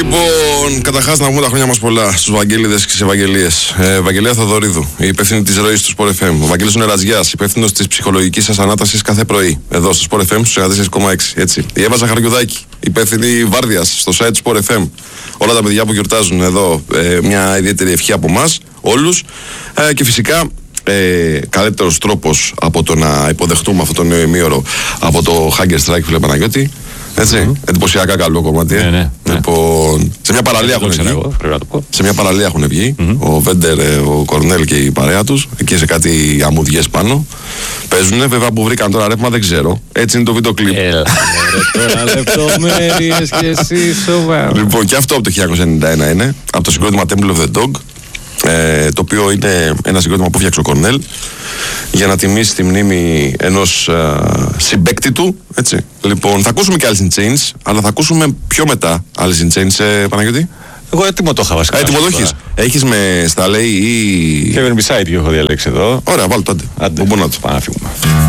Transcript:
Λοιπόν, καταρχάς να πούμε τα χρόνια μας πολλά στους Βαγγέλιδες και στις Ευαγγελίες. Βαγγελία Θοδωρίδου, η υπεύθυνη της ροής του Sport FM. Ο Βαγγέλης Νεραζιάς, υπεύθυνος της ψυχολογικής σας ανάτασης κάθε πρωί. Εδώ στο Sport FM, στους 94,6. Έτσι. Η Εύα Ζαχαριουδάκη, υπεύθυνη βάρδιας στο site Sport FM. Όλα τα παιδιά που γιορτάζουν εδώ, μια ιδιαίτερη ευχή από εμάς, όλους. Και φυσικά, καλύτερος τρόπος από το να υποδεχτούμε αυτό το νέο ημίωρο από το Hanger Strike, φίλε Παναγιώτη. Έτσι, εντυπωσιακά καλό κομμάτι. Ναι. Λοιπόν, σε μια παραλία έχουν βγει. Σε μια παραλία έχουν βγει. Ο Βέντερ, ο Κορνέλ και η παρέα τους. Εκεί σε κάτι αμμουδιές πάνω. Παίζουνε. Βέβαια που βρήκαν τώρα ρεύμα δεν ξέρω. Έτσι είναι το βίντεο κλιπ. Έλα, τώρα λεπτομέρειες και εσύ σοβαρά. Λοιπόν, και αυτό από το 1991 είναι. Από το συγκρότημα Temple of the Dog. Το οποίο είναι ένα συγκρότημα που φτιάξε ο Κορνέλ για να τιμήσει τη μνήμη ενός συμπαίκτη του, έτσι. Λοιπόν, θα ακούσουμε και Alice in Chains, αλλά θα ακούσουμε πιο μετά Alice in Chains, Παναγιώτη. Εγώ έτοιμο το είχα βασικά. Έτοιμο το έχεις. Έχεις με Σταλέι ή... Kevin Beside έχω διαλέξει εδώ. Ωραία, βάλω τότε. Άντε, Μπορώ να το. πάμε να φύγουμε.